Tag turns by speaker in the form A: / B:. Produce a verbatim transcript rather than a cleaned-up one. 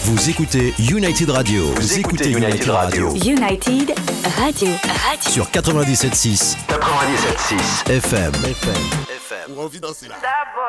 A: Vous écoutez United Radio.
B: Vous, Vous écoutez, écoutez United, United Radio.
C: Radio. United Radio. Radio.
A: Sur quatre-vingt-dix-sept virgule six.
B: quatre-vingt-dix-sept virgule six.
A: F M.
B: F M.
D: On a envie danser là.